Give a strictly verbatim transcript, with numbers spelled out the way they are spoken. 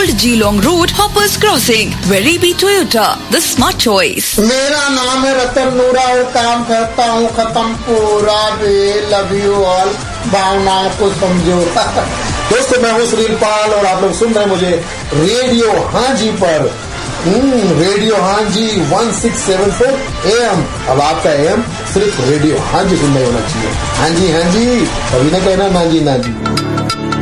Old Geelong Road, Hoppers Crossing. Verebi Toyota, the smart choice. मेरा नाम है रतन नूरा और काम करता हूँ खत्म पूरा भी लव यू ऑल भावनाओं को समझो। दोस्तों मैं हूँ सुनील पाल और आप लोग सुन रहे हैं मुझे रेडियो हाँ जी पर। हम्म रेडियो हाँ जी one six seven four A M. अब आपका ए एम सिर्फ रेडियो हाँ जी सुनना होना चाहिए। हाँ जी हाँ जी कभी ना कहना ना जी ना जी।